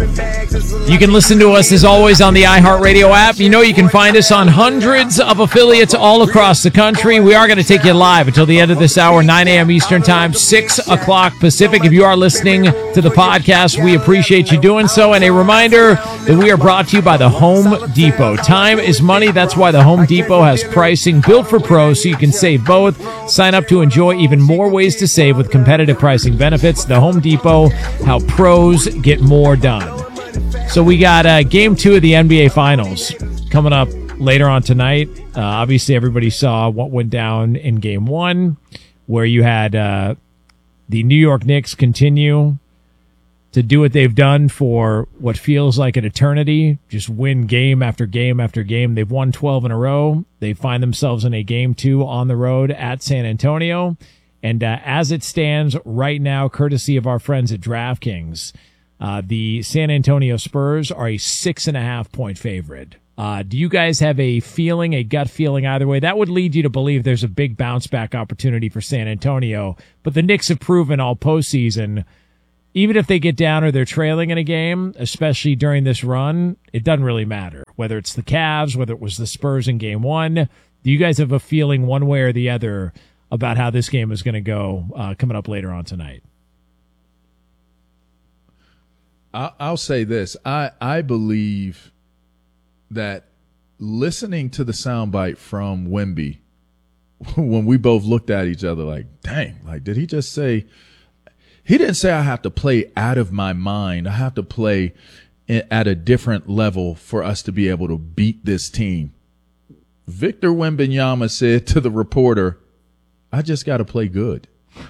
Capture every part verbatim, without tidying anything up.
You can listen to us, as always, on the iHeartRadio app. You know you can find us on hundreds of affiliates all across the country. We are going to take you live until the end of this hour, nine a.m. Eastern Time, six o'clock Pacific. If you are listening to the podcast, we appreciate you doing so. And a reminder that we are brought to you by the Home Depot. Time is money. That's why the Home Depot has pricing built for pros so you can save both. Sign up to enjoy even more ways to save with competitive pricing benefits. The Home Depot, how pros get more done. So we got uh, game two of the N B A Finals coming up later on tonight. Uh, obviously, everybody saw what went down in game one, where you had uh, the New York Knicks continue to do what they've done for what feels like an eternity, just win game after game after game. They've won twelve in a row. They find themselves in a game two on the road at San Antonio. And uh, as it stands right now, courtesy of our friends at DraftKings, Uh, the San Antonio Spurs are a six and a half point favorite. Uh, do you guys have a feeling, a gut feeling either way? That would lead you to believe there's a big bounce back opportunity for San Antonio. But the Knicks have proven all postseason, even if they get down or they're trailing in a game, especially during this run, it doesn't really matter. Whether it's the Cavs, whether it was the Spurs in game one, do you guys have a feeling one way or the other about how this game is going to go uh, coming up later on tonight? I'll say this. I, I believe that listening to the soundbite from Wemby, when we both looked at each other like, dang, like, did he just say – he didn't say I have to play out of my mind. I have to play at a different level for us to be able to beat this team. Victor Wembanyama said to the reporter, I just got to play good.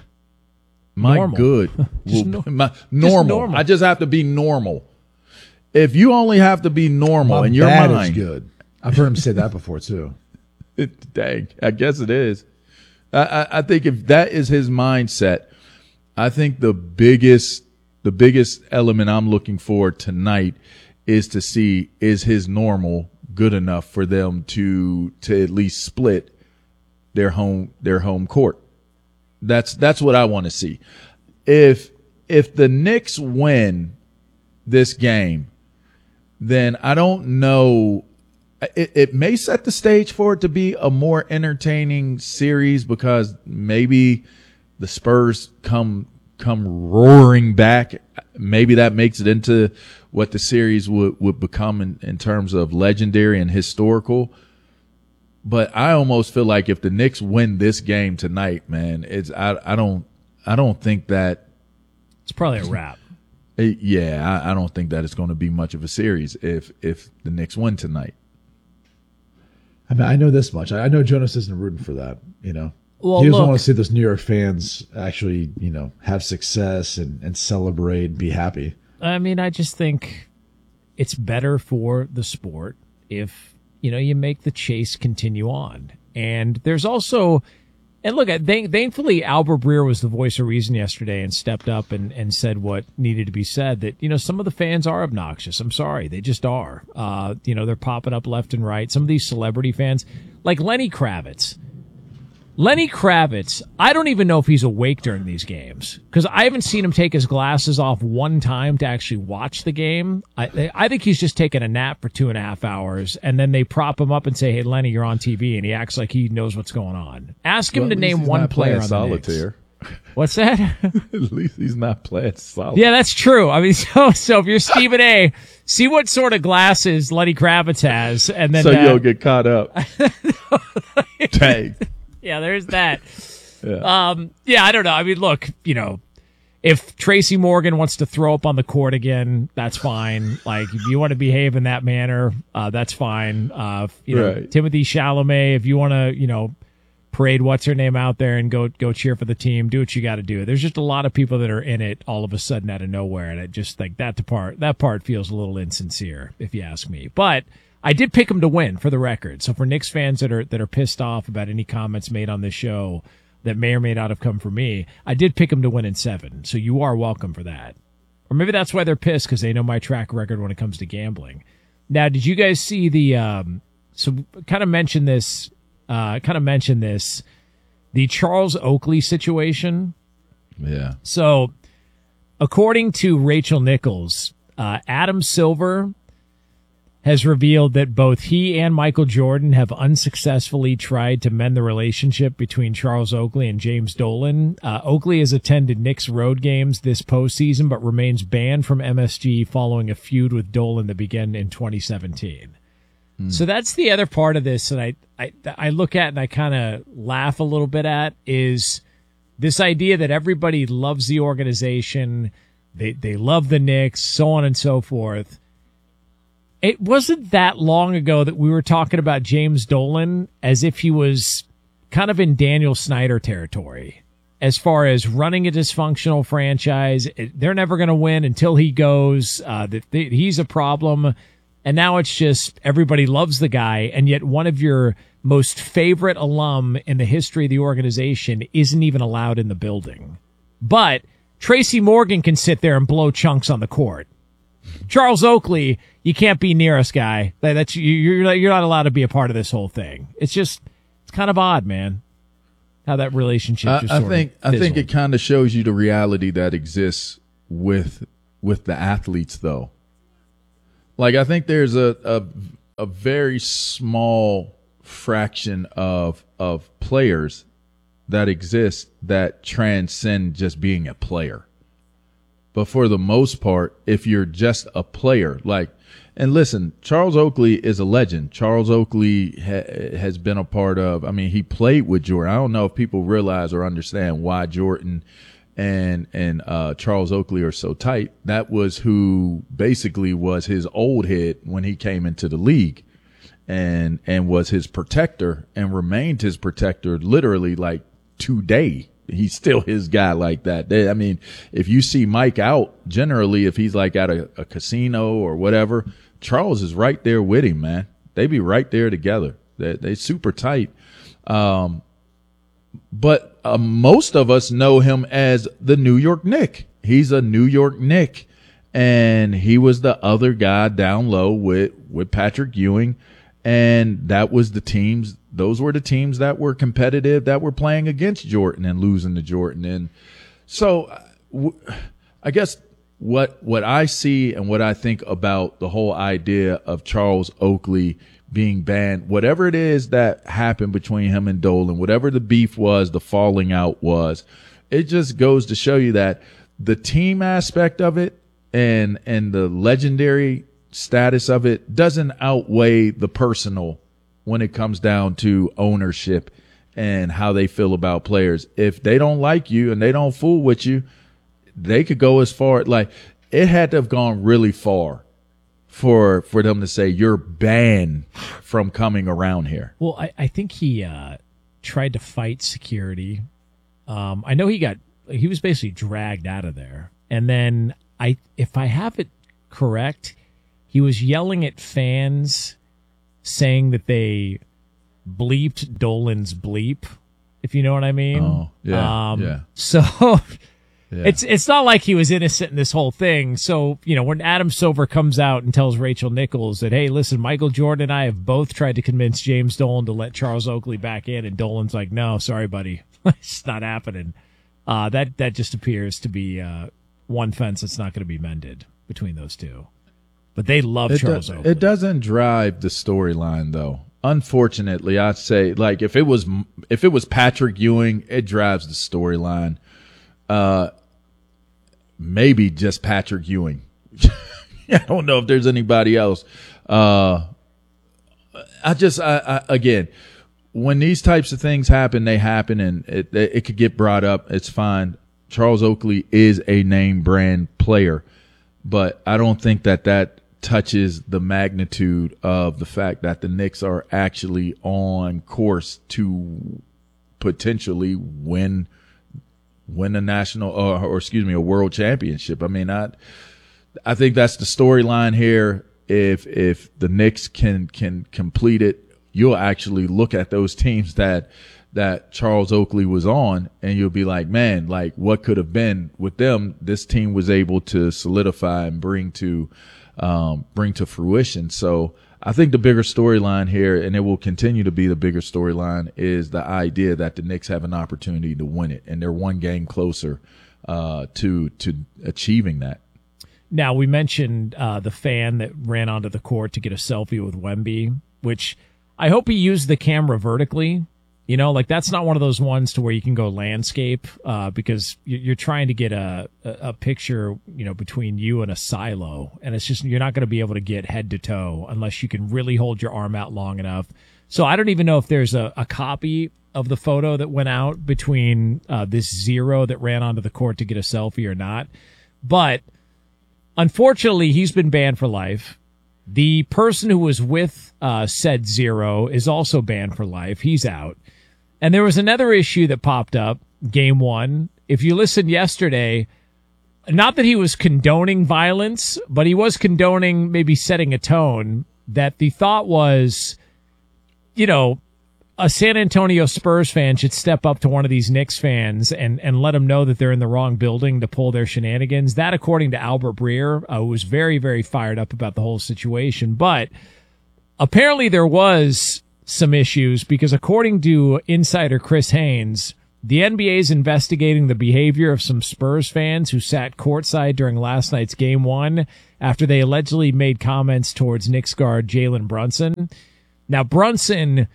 My normal. good. Will, no, my, normal. normal. I just have to be normal. If you only have to be normal my in your bad mind. is good. I've heard him say that before, too. It, dang, I guess it is. I, I, I think if that is his mindset, I think the biggest, the biggest element I'm looking for tonight is to see, is his normal good enough for them to, to at least split their home, their home court. That's that's what I want to see. If if the Knicks win this game, then I don't know. It, it may set the stage for it to be a more entertaining series because maybe the Spurs come come roaring back. Maybe that makes it into what the series would, would become in, in terms of legendary and historical. But I almost feel like if the Knicks win this game tonight, man, it's I I don't I don't think that it's probably a wrap. It, yeah, I, I don't think that it's going to be much of a series if if the Knicks win tonight. I mean, I know this much. I know Jonas isn't rooting for that. You know, well, he doesn't look, want to see those New York fans actually, you know, have success and and celebrate, and be happy. I mean, I just think it's better for the sport if, you know, you make the chase continue on. And there's also, and look, th- thankfully, Albert Breer was the voice of reason yesterday and stepped up and, and said what needed to be said, that, you know, some of the fans are obnoxious. I'm sorry. They just are. Uh, you know, they're popping up left and right. Some of these celebrity fans, like Lenny Kravitz. Lenny Kravitz, I don't even know if he's awake during these games because I haven't seen him take his glasses off one time to actually watch the game. I, I think he's just taking a nap for two and a half hours, and then they prop him up and say, hey, Lenny, you're on T V, and he acts like he knows what's going on. Ask him well, to name one player on solitaire. the Knicks. What's that? At least he's not playing solitaire. Yeah, that's true. I mean, so so if you're Stephen A., see what sort of glasses Lenny Kravitz has, and then so uh, you'll get caught up. Dang. Yeah, there's that. Yeah. Um, yeah, I don't know. I mean, look, you know, if Tracy Morgan wants to throw up on the court again, that's fine. Like, if you want to behave in that manner, uh, that's fine. Uh, you know, right. Timothy Chalamet, if you want to, you know, parade what's her name out there and go go cheer for the team, do what you got to do. There's just a lot of people that are in it all of a sudden out of nowhere, and I just think that part that part feels a little insincere, if you ask me. But I did pick them to win, for the record. So for Knicks fans that are that are pissed off about any comments made on this show that may or may not have come from me, I did pick them to win in seven. So you are welcome for that. Or maybe that's why they're pissed, because they know my track record when it comes to gambling. Now, did you guys see the um, – so kind of mention this uh, – kind of mention this, the Charles Oakley situation. Yeah. So according to Rachel Nichols – Uh, Adam Silver has revealed that both he and Michael Jordan have unsuccessfully tried to mend the relationship between Charles Oakley and James Dolan. Uh, Oakley has attended Knicks road games this postseason, but remains banned from M S G following a feud with Dolan that began in twenty seventeen. Mm. So that's the other part of this that I, I, I look at and I kind of laugh a little bit at, is this idea that everybody loves the organization, they, they love the Knicks, so on and so forth. It wasn't that long ago that we were talking about James Dolan as if he was kind of in Daniel Snyder territory as far as running a dysfunctional franchise. They're never going to win until he goes. Uh, that he's a problem. And now it's just everybody loves the guy, and yet one of your most favorite alum in the history of the organization isn't even allowed in the building. But Tracy Morgan can sit there and blow chunks on the court. Charles Oakley, you can't be near us, guy. That's you're you're not allowed to be a part of this whole thing. It's just it's kind of odd, man, how that relationship just I, I sort think of I think it kind of shows you the reality that exists with with the athletes, though. Like, I think there's a a, a very small fraction of of players that exist that transcend just being a player. But for the most part, if you're just a player, like, and listen, Charles Oakley is a legend. Charles Oakley ha- has been a part of, I mean, he played with Jordan. I don't know if people realize or understand why Jordan and, and, uh, Charles Oakley are so tight. That was who basically was his old head when he came into the league, and, and was his protector and remained his protector literally like today. He's still his guy like that. They, I mean, if you see Mike out, generally, if he's like at a, a casino or whatever, Charles is right there with him, man. They be right there together. They they super tight. Um, but uh, most of us know him as the New York Knick. He's a New York Knick, and he was the other guy down low with with Patrick Ewing, and that was the teams. Those were the teams that were competitive, that were playing against Jordan and losing to Jordan. And so I guess what what I see and what I think about the whole idea of Charles Oakley being banned, whatever it is that happened between him and Dolan, whatever the beef was, the falling out was, it just goes to show you that the team aspect of it and and the legendary status of it doesn't outweigh the personal when it comes down to ownership and how they feel about players. If they don't like you and they don't fool with you, they could go as far, like, it had to have gone really far for for them to say you're banned from coming around here. Well, I, I think he uh, tried to fight security. Um, I know he got he was basically dragged out of there, and then I, if I have it correct, he was yelling at fans, saying that they bleeped Dolan's bleep, if you know what I mean. Oh, yeah, um, yeah. So yeah. it's it's not like he was innocent in this whole thing. So, you know, when Adam Silver comes out and tells Rachel Nichols that, hey, listen, Michael Jordan and I have both tried to convince James Dolan to let Charles Oakley back in, and Dolan's like, no, sorry, buddy, it's not happening. Uh, that, that just appears to be uh, one fence that's not going to be mended between those two. But they love it Charles do, Oakley. It doesn't drive the storyline, though. Unfortunately, I'd say, like, if it was if it was Patrick Ewing, it drives the storyline. Uh, maybe just Patrick Ewing. I don't know if there's anybody else. Uh, I just, I, I, again, when these types of things happen, they happen, and it, it could get brought up. It's fine. Charles Oakley is a name brand player, but I don't think that that touches the magnitude of the fact that the Knicks are actually on course to potentially win win a national or, or excuse me a world championship. I mean, I I think that's the storyline here. If if the Knicks can can complete it, you'll actually look at those teams that that Charles Oakley was on, and you'll be like, man, like, what could have been with them? This team was able to solidify and bring to um, bring to fruition. So I think the bigger storyline here, and it will continue to be the bigger storyline, is the idea that the Knicks have an opportunity to win it, and they're one game closer uh, to to achieving that. Now, we mentioned uh, the fan that ran onto the court to get a selfie with Wemby, which I hope he used the camera vertically. You know, like that's not one of those ones to where you can go landscape uh, because you're trying to get a, a picture, you know, between you and a silo. And it's just you're not going to be able to get head to toe unless you can really hold your arm out long enough. So I don't even know if there's a, a copy of the photo that went out between uh, this zero that ran onto the court to get a selfie or not. But unfortunately, he's been banned for life. The person who was with uh, said zero is also banned for life. He's out. And there was another issue that popped up, game one. If you listened yesterday, not that he was condoning violence, but he was condoning maybe setting a tone that the thought was, you know, a San Antonio Spurs fan should step up to one of these Knicks fans and, and let them know that they're in the wrong building to pull their shenanigans. That, according to Albert Breer, uh, was very, very fired up about the whole situation. But apparently there was some issues because according to insider Chris Haynes, the N B A is investigating the behavior of some Spurs fans who sat courtside during last night's game one after they allegedly made comments towards Knicks guard Jalen Brunson. Now, Brunson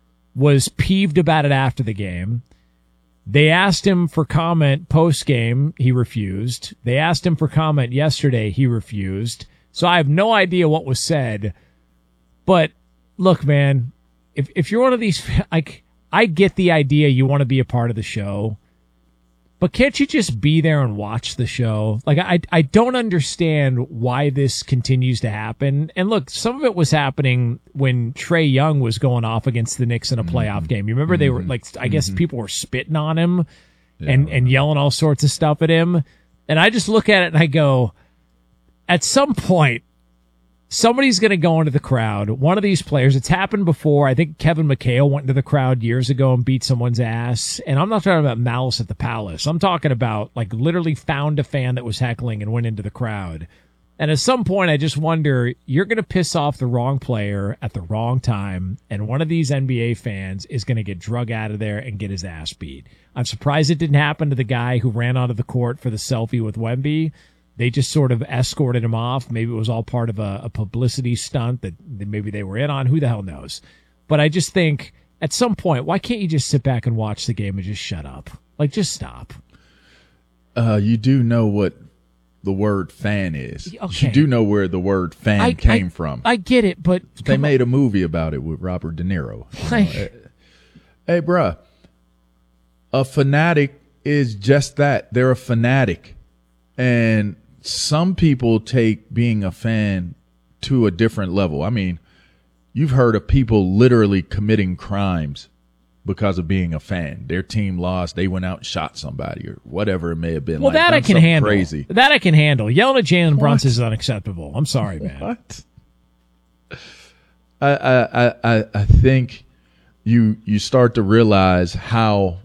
was peeved about it after the game. They asked him for comment post-game. He refused. They asked him for comment yesterday. He refused. So I have no idea what was said. But look, man, if if you're one of these, like, I get the idea you want to be a part of the show, but can't you just be there and watch the show? Like, I I don't understand why this continues to happen. And look, some of it was happening when Trae Young was going off against the Knicks in a playoff mm-hmm. game. You remember mm-hmm. they were like, I guess mm-hmm. people were spitting on him yeah, and, and yelling all sorts of stuff at him. And I just look at it and I go, at some point, somebody's going to go into the crowd. One of these players, it's happened before. I think Kevin McHale went into the crowd years ago and beat someone's ass. And I'm not talking about malice at the palace. I'm talking about like literally found a fan that was heckling and went into the crowd. And at some point, I just wonder, you're going to piss off the wrong player at the wrong time. And one of these N B A fans is going to get drug out of there and get his ass beat. I'm surprised it didn't happen to the guy who ran onto the court for the selfie with Wemby. They just sort of escorted him off. Maybe it was all part of a, a publicity stunt that, that maybe they were in on. Who the hell knows? But I just think at some point, why can't you just sit back and watch the game and just shut up? Like, just stop. Uh, you do know what the word fan is. Okay. You do know where the word fan I, came I, from. I get it, but they made on. a movie about it with Robert De Niro. You know? hey, hey, bruh, a fanatic is just that. They're a fanatic. And some people take being a fan to a different level. I mean, you've heard of people literally committing crimes because of being a fan. Their team lost. They went out and shot somebody or whatever it may have been. Well, like, that I can handle. Crazy. That I can handle. Yelling at Jalen Brunson is unacceptable. I'm sorry, man. What? I, I, I, I think you, you start to realize how,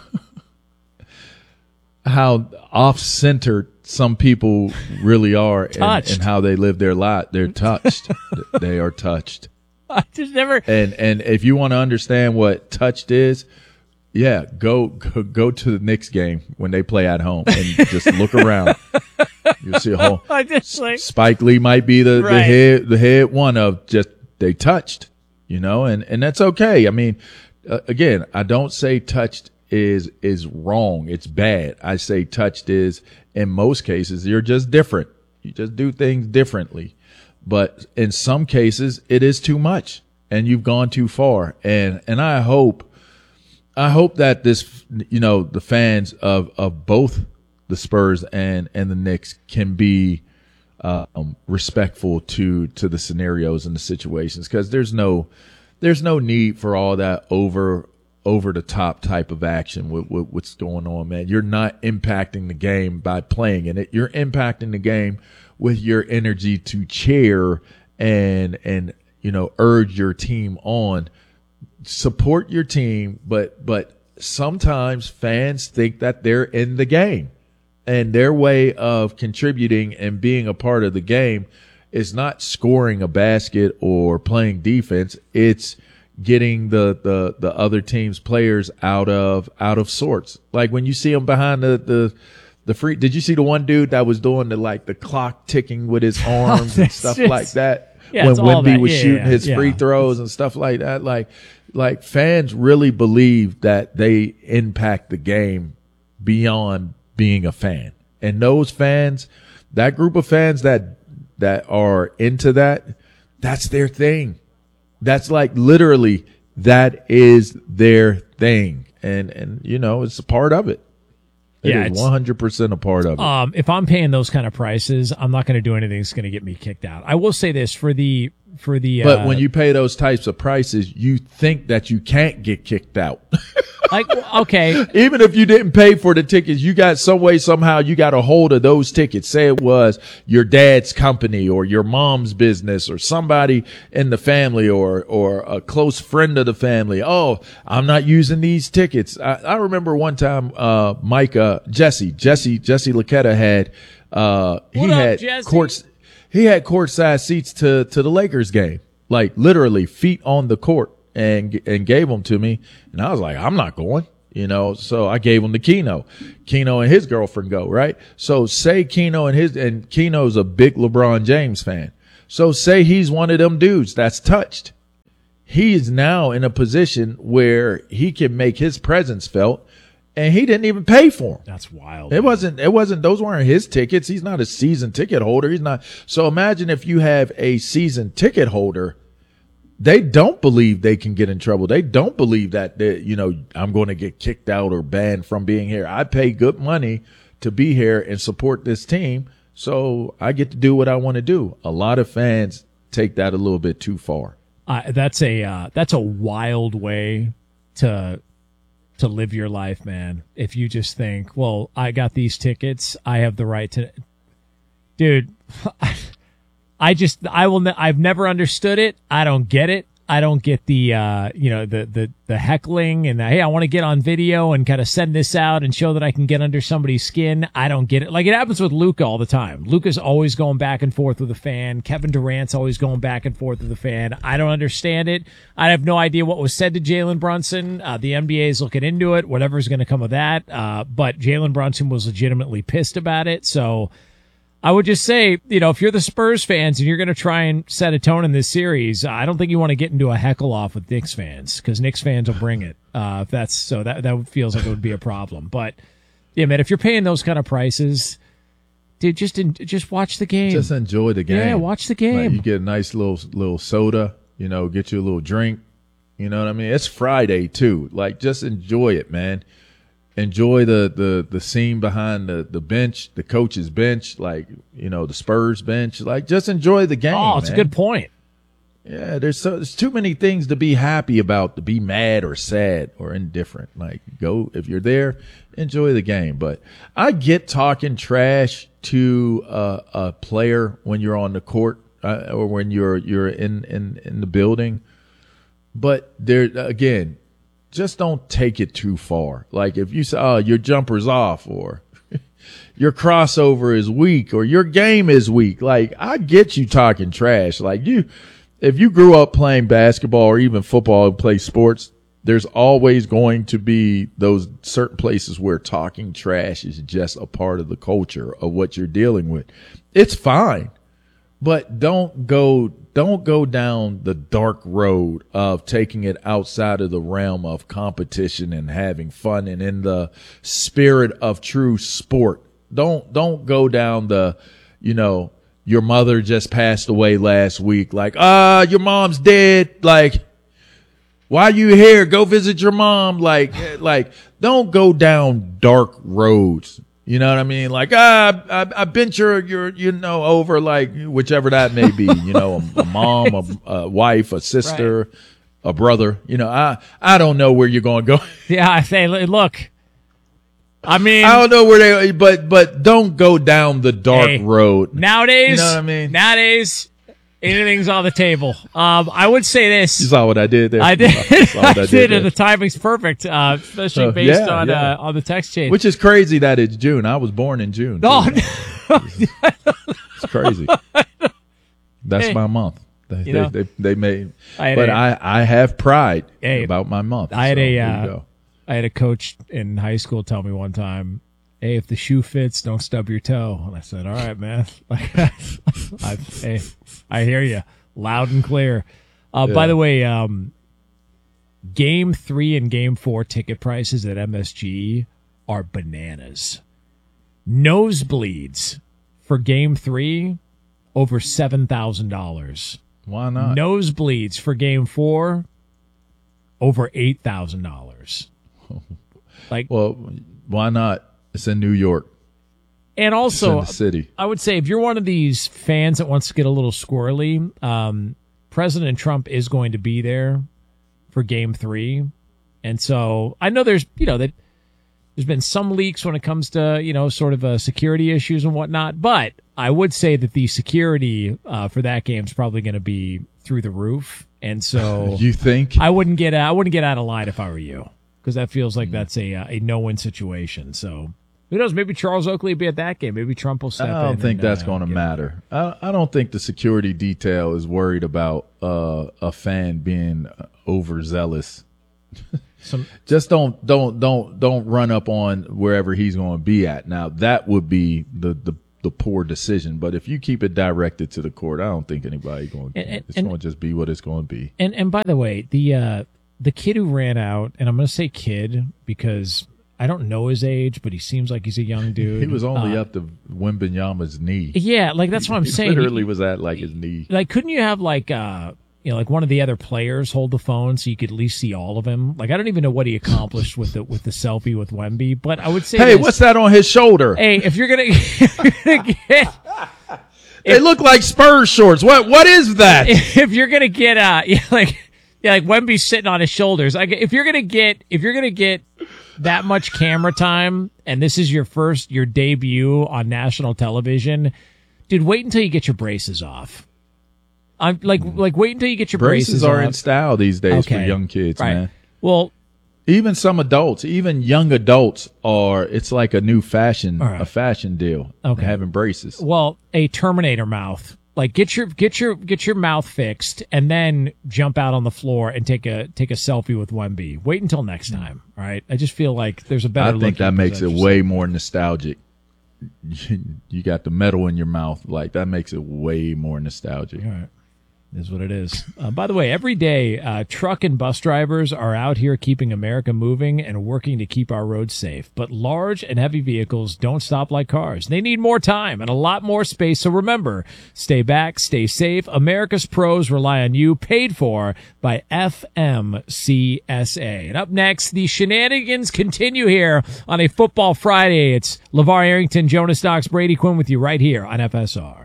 how off-centered some people really are and, and how they live their life. They're touched. They are touched. I just never. And and if you want to understand what touched is, yeah, go go, go to the Knicks game when they play at home and just look around. You'll see a whole. I just like Spike Lee might be the, right. the head the head one of just they touched, you know, and and that's okay. I mean, uh, again, I don't say touched is is wrong. It's bad. I say touched is in most cases you're just different. You just do things differently. But in some cases it is too much and you've gone too far. And and I hope I hope that this, you know, the fans of of both the Spurs and and the Knicks can be uh, um, respectful to to the scenarios and the situations, because there's no there's no need for all that over over the top type of action with, with what's going on, man. You're not impacting the game by playing in it. You're impacting the game with your energy to cheer and, and, you know, urge your team on. Support your team, but, but sometimes fans think that they're in the game, and their way of contributing and being a part of the game is not scoring a basket or playing defense. It's getting the, the, the other team's players out of, out of sorts. Like when you see them behind the, the, The free. Did you see the one dude that was doing the like the clock ticking with his arms and stuff just, like that? Yeah, when it's all Wemby that. was Yeah, shooting yeah, his yeah. free throws and stuff like that, like like fans really believe that they impact the game beyond being a fan. And those fans, that group of fans that that are into that, that's their thing. That's like literally that is their thing. And and you know, it's a part of it. It Yeah, is it's- one hundred percent a part of it. Um, if I'm paying those kind of prices, I'm not going to do anything that's going to get me kicked out. I will say this for the for the But uh, when you pay those types of prices, you think that you can't get kicked out. like okay, Even if you didn't pay for the tickets, you got some way, somehow you got a hold of those tickets. Say it was your dad's company or your mom's business or somebody in the family or, or a close friend of the family. Oh, I'm not using these tickets. I, I remember one time, uh, Mike, uh, Jesse, Jesse, Jesse Laquetta had, uh, he What up, had Jesse? courts, he had courtside seats to, to the Lakers game, like literally feet on the court. And and gave them to me, and I was like, I'm not going, you know. So I gave them to Keno. Keno and his girlfriend go, right. So say Keno and his and Keno's a big LeBron James fan. So say he's one of them dudes that's touched. He is now in a position where he can make his presence felt, and he didn't even pay for them. that's wild. It wasn't, it wasn't, those weren't his tickets. He's not a season ticket holder. He's not. So imagine if you have a season ticket holder. They don't believe they can get in trouble. They don't believe that, they, you know, I'm going to get kicked out or banned from being here. I pay good money to be here and support this team, so I get to do what I want to do. A lot of fans take that a little bit too far. Uh, that's a uh, that's a wild way to to live your life, man. If you just think, well, I got these tickets, I have the right to, dude. I just, I will, ne- I've never understood it. I don't get it. I don't get the, uh, you know, the, the, the heckling and the, hey, I want to get on video and kind of send this out and show that I can get under somebody's skin. I don't get it. Like it happens with Luka all the time. Luka's always going back and forth with a fan. Kevin Durant's always going back and forth with a fan. I don't understand it. I have no idea what was said to Jalen Brunson. Uh, the N B A is looking into it, whatever's going to come of that. Uh, but Jalen Brunson was legitimately pissed about it. So, I would just say, you know, if you're the Spurs fans and you're going to try and set a tone in this series, I don't think you want to get into a heckle off with Knicks fans because Knicks fans will bring it. Uh, if that's so, that that feels like it would be a problem. But yeah, man, if you're paying those kind of prices, dude, just in, just watch the game. Just enjoy the game. Yeah, watch the Like, game. you get a nice little little soda, you know, get you a little drink. You know what I mean? It's Friday too. Like, just enjoy it, man. Enjoy the, the, the scene behind the, the bench, the coach's bench, like, you know, the Spurs bench. Like, just enjoy the game. Oh, it's man. a good point. Yeah, there's so there's too many things to be happy about, to be mad or sad or indifferent. Like, go, if you're there, enjoy the game. But I get talking trash to a, a player when you're on the court uh, or when you're you're in, in, in the building. But there again, just don't take it too far. Like if you say, oh, your jumper's off or your crossover is weak or your game is weak. Like, I get you talking trash. Like, you, if you grew up playing basketball or even football and play sports, there's always going to be those certain places where talking trash is just a part of the culture of what you're dealing with. It's fine, but don't go, don't go down the dark road of taking it outside of the realm of competition and having fun and in the spirit of true sport. Don't, don't go down the, you know, your mother just passed away last week. Like, ah, your mom's dead. Like, why you here? Go visit your mom. Like, like, don't go down dark roads. You know what I mean? Like, ah, I, I bent your, your, you know, over, like, whichever that may be, you know, a, a mom, a, a wife, a sister, right. a brother. You know, I, I don't know where you're going to go. Yeah, I say, look, I mean, I don't know where they, but, but don't go down the dark hey, road. Nowadays, you know what I mean? Nowadays, anything's on the table. Um, I would say this. You saw what I did there? I did. I, I, I did, and the timing's perfect, uh, especially uh, based yeah, on yeah. uh, on the text chain. Which is crazy that it's June. I was born in June. Oh, no. It's crazy. That's hey, my month. They, you know, they, they, they made, I but a, I, I have pride hey, about my month. I had so a, uh, I had a coach in high school tell me one time, hey, if the shoe fits, don't stub your toe. And I said, all right, man. I, hey, I hear you loud and clear. Uh, yeah. By the way, um, game three and game four ticket prices at M S G are bananas. Nosebleeds for game three, over seven thousand dollars. Why not? Nosebleeds for game four, over eight thousand dollars. Like, well, why not? It's in New York. And also, it's in the city. I would say if you're one of these fans that wants to get a little squirrely, um, President Trump is going to be there for game three. And so I know there's, you know, that there's been some leaks when it comes to, you know, sort of uh, security issues and whatnot. But I would say that the security uh, for that game is probably going to be through the roof. And so you think I wouldn't get I wouldn't get out of line if I were you, because that feels like that's a a no-win situation. So who knows? Maybe Charles Oakley will be at that game. Maybe Trump will step in. I don't think and, that's uh, going to get- matter. I, I don't think the security detail is worried about uh, a fan being overzealous. Some, Just don't don't don't don't run up on wherever he's going to be at. Now that would be the the, the poor decision. But if you keep it directed to the court, I don't think anybody going. And- and- It's and- going to just be what it's going to be. and and by the way, the uh, the kid who ran out, and I'm going to say kid because I don't know his age, but he seems like he's a young dude. He was only Uh, up to Wembanyama's knee. Yeah, like that's what I'm He saying. literally was at like his knee. Like, couldn't you have like uh you know like one of the other players hold the phone so you could at least see all of him? Like, I don't even know what he accomplished with the with the selfie with Wemby, but I would say, Hey, this. what's that on his shoulder? Hey, if you're gonna, if you're gonna get They look like Spurs shorts. What what is that? if you're gonna get uh yeah, like yeah like Wemby's sitting on his shoulders. Like, if you're gonna get if you're gonna get that much camera time and this is your first your debut on national television, dude, wait until you get your braces off. I'm like like wait until you get your braces, Braces are off. in style these days for Okay. young kids, Right. man. Well, Even some adults, even young adults, are. It's like a new fashion, All right. a fashion deal. Okay. Having braces. well, a Terminator mouth. Like, get your get your get your mouth fixed and then jump out on the floor and take a take a selfie with Wemby. Wait until next time. All right. I just feel like there's a better. I look think you that can makes it present way more nostalgic. You got the metal in your mouth, like that makes it way more nostalgic. yourself. All right. Is what it is. Uh, by the way, every day, uh, truck and bus drivers are out here keeping America moving and working to keep our roads safe. But large and heavy vehicles don't stop like cars. They need more time and a lot more space. So remember, stay back, stay safe. America's pros rely on you, paid for by F M C S A. And up next, the shenanigans continue here on a Football Friday. It's LeVar Arrington, Jonas Knox, Brady Quinn with you right here on F S R.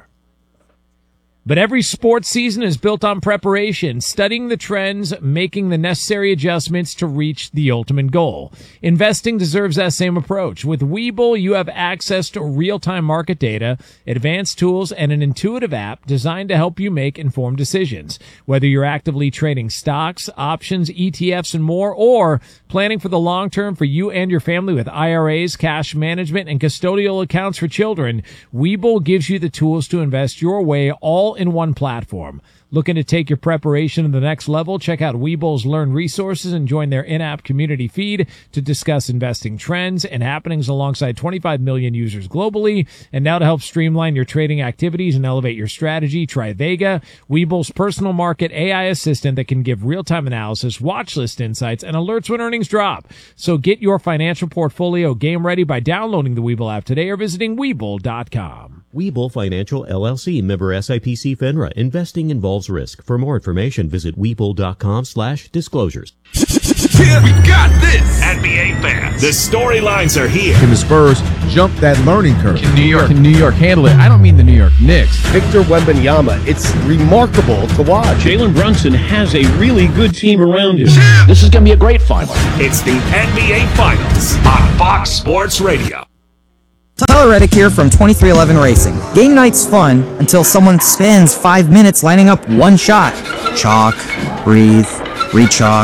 But every sports season is built on preparation, studying the trends, making the necessary adjustments to reach the ultimate goal. Investing deserves that same approach. With Webull, you have access to real-time market data, advanced tools, and an intuitive app designed to help you make informed decisions. Whether you're actively trading stocks, options, E T Fs, and more, or planning for the long term for you and your family with I R As, cash management, and custodial accounts for children, Webull gives you the tools to invest your way all in one platform. Looking to take your preparation to the next level? Check out Webull's Learn resources and join their in-app community feed to discuss investing trends and happenings alongside twenty-five million users globally. And now to help streamline your trading activities and elevate your strategy, try Vega, Webull's personal market A I assistant that can give real-time analysis, watch list insights, and alerts when earnings drop. So get your financial portfolio game ready by downloading the Webull app today or visiting Webull dot com. Webull Financial L L C, member S I P C FINRA. Investing involves risk. For more information, visit Webull dot com slash disclosures. Yeah, we got this! N B A fans, the storylines are here. Can the Spurs jump that learning curve? Can New York, can New York handle it? I don't mean the New York Knicks. Victor Wembanyama, it's remarkable to watch. Jalen Brunson has a really good team around him. Yeah. This is going to be a great final. It's the N B A Finals on Fox Sports Radio. Tyler Reddick here from twenty-three eleven Racing. Game night's fun until someone spends five minutes lining up one shot. Chalk, breathe, re-chalk,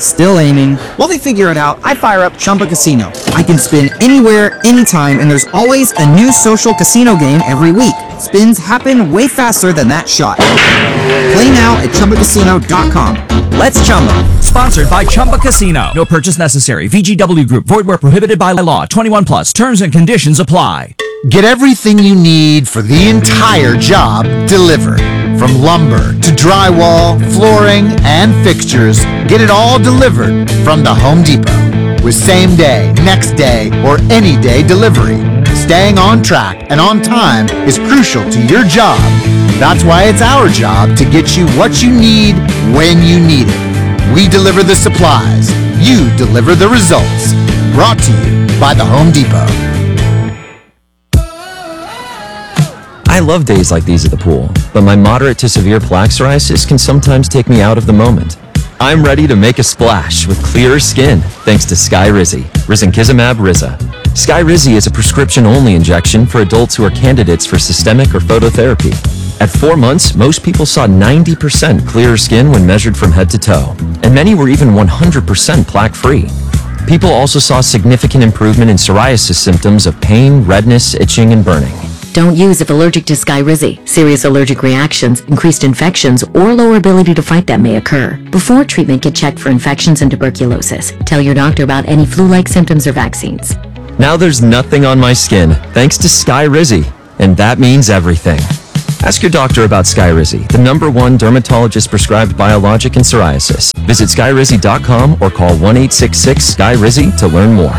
Still aiming. While they figure it out, I fire up Chumba Casino. I can spin anywhere, anytime, and there's always a new social casino game every week. Spins happen way faster than that shot. Play now at Chumba Casino dot com. Let's Chumba. Sponsored by Chumba Casino. No purchase necessary. V G W Group. Void where prohibited by law. twenty-one plus. Terms and conditions apply. Get everything you need for the entire job delivered. From lumber to drywall, flooring, and fixtures, get it all delivered from the Home Depot. With same day, next day, or any day delivery. Staying on track and on time is crucial to your job. That's why it's our job to get you what you need when you need it. We deliver the supplies. You deliver the results. Brought to you by the Home Depot. I love days like these at the pool, but my moderate to severe plaque psoriasis can sometimes take me out of the moment. I'm ready to make a splash with clearer skin thanks to Skyrizi, Risankizumab Riza. Skyrizi is a prescription-only injection for adults who are candidates for systemic or phototherapy. At four months, most people saw ninety percent clearer skin when measured from head to toe, and many were even one hundred percent plaque-free. People also saw significant improvement in psoriasis symptoms of pain, redness, itching, and burning. Don't use if allergic to Skyrizi. Serious allergic reactions, increased infections, or lower ability to fight them may occur. Before treatment, get checked for infections and tuberculosis. Tell your doctor about any flu-like symptoms or vaccines. Now there's nothing on my skin thanks to Skyrizi, and that means everything. Ask your doctor about Skyrizi, the number one dermatologist-prescribed biologic in psoriasis. Visit Skyrizi dot com or call one eight six six Skyrizi to learn more.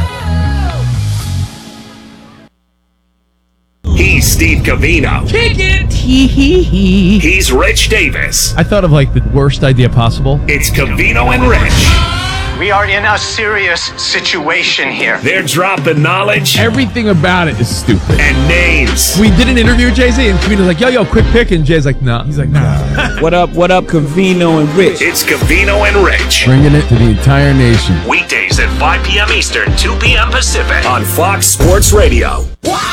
He's Steve Covino. Kick it! Hee hee hee. He's Rich Davis. I thought of like the worst idea possible. It's Covino and Rich. We are in a serious situation here. They're dropping knowledge. Everything about it is stupid. And names. We did an interview with Jay-Z, and Covino's like, yo, yo, quick pick. And Jay's like, nah. He's like, nah. What up, what up, Covino and Rich? It's Covino and Rich. Bringing it to the entire nation. Weekdays at five p.m. Eastern, two p.m. Pacific on Fox Sports Radio.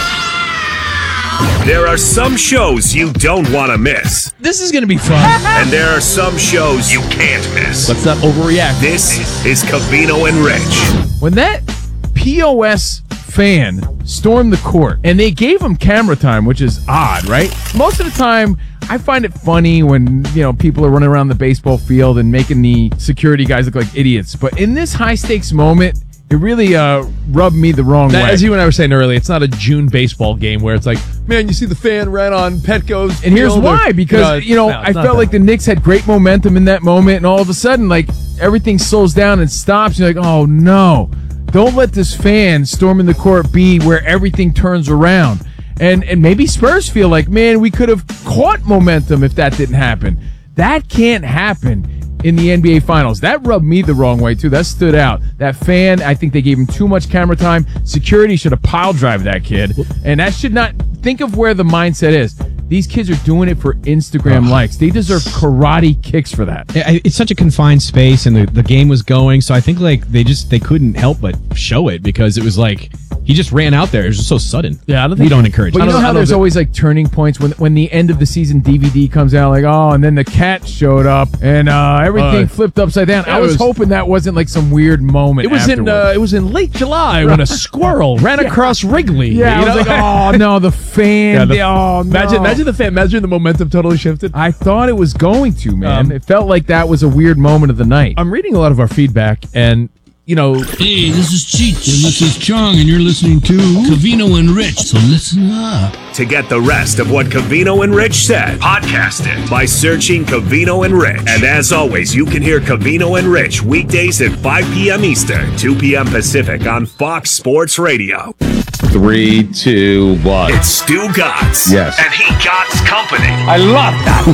There are some shows you don't want to miss. This is going to be fun. And there are some shows you can't miss. Let's not overreact. This is Covino and Rich. When that P O S fan stormed the court and they gave him camera time, which is odd, right? Most of the time, I find it funny when, you know, people are running around the baseball field and making the security guys look like idiots. But in this high-stakes moment, it really uh, rubbed me the wrong now, way. As you and I were saying earlier, it's not a June baseball game where it's like, man, you see the fan ran on Petco's And here's field why, or, because, you know, no, I not felt that. like the Knicks had great momentum in that moment, and all of a sudden, like, everything slows down and stops. You're like, oh, no. Don't let this fan storming the court be where everything turns around. And, and maybe Spurs feel like, man, we could have caught momentum if that didn't happen. That can't happen in the N B A Finals. That rubbed me the wrong way, too. That stood out. That fan, I think they gave him too much camera time. Security should have pile drive that kid. And that should not... Think of where the mindset is. These kids are doing it for Instagram oh. likes. They deserve karate kicks for that. It's such a confined space, and the, the game was going, so I think like they just they couldn't help but show it because it was like he just ran out there. It was just so sudden. Yeah, I don't think we don't encourage. But it. you know I how don't there's know always like turning points when when the end of the season D V D comes out, like oh, and then the cat showed up and uh, everything uh, flipped upside down. I was, was hoping that wasn't like some weird moment. It was afterwards. in uh, it was in late July when a squirrel ran yeah. across Wrigley. Yeah, you I was know? like, oh no, the fan. Yeah, the, the, oh no. Imagine, imagine the fan. Imagine the momentum totally shifted. I thought it was going to, man. Um, it felt like that was a weird moment of the night. I'm reading a lot of our feedback, and you know, hey, this is Cheech, and this is Chong, and you're listening to Covino and Rich. So listen up. To get the rest of what Covino and Rich said, podcast it by searching Covino and Rich. And as always, you can hear Covino and Rich weekdays at five p.m. Eastern, two p.m. Pacific on Fox Sports Radio. Three, two, one. It's Stu Gatz. Yes. And he Gatz Company. I love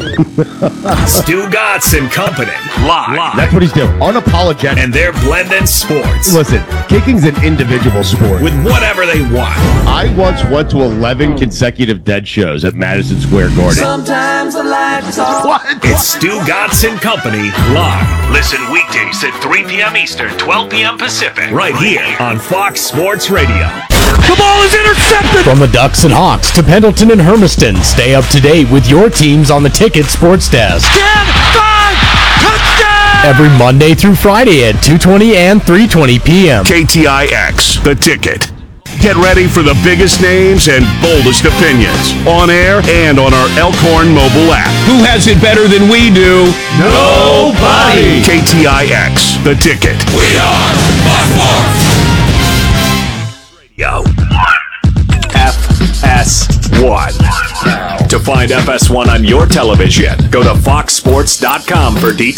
that. Stu Gatz and Company. Live. Live. That's what he's doing. Unapologetic. And they're blending sports. Listen, kicking's an individual sport. With whatever they want. I once went to eleven consecutive Dead shows at Madison Square Garden. Sometimes the lights are... What? It's Stu Gatz and Company. Live. Listen weekdays at three p.m. Eastern, twelve p.m. Pacific. Right here on Fox Sports Radio. The ball is intercepted! From the Ducks and Hawks to Pendleton and Hermiston, stay up to date with your teams on the Ticket Sports Desk. ten, five, touchdown! Every Monday through Friday at two twenty and three twenty p.m. K T I X, The Ticket. Get ready for the biggest names and boldest opinions on air and on our Elkhorn mobile app. Who has it better than we do? Nobody! K T I X, The Ticket. We are Radio. F S one. To find F S one on your television, go to fox sports dot com for details.